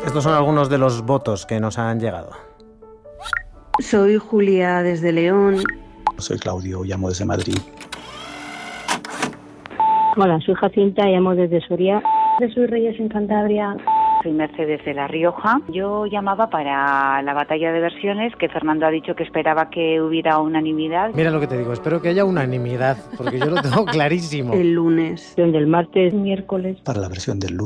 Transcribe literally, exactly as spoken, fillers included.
Estos son algunos de los votos que nos han llegado. Soy Julia desde León. Soy Claudio, llamo desde Madrid. Hola, soy Jacinta, llamo desde Soria. Soy Reyes en Cantabria. Soy Mercedes de La Rioja. Yo llamaba para la batalla de versiones, que Fernando ha dicho que esperaba que hubiera unanimidad. Mira lo que te digo, espero que haya unanimidad, porque yo lo tengo clarísimo. El lunes. Del martes. Miércoles. Para la versión del lunes.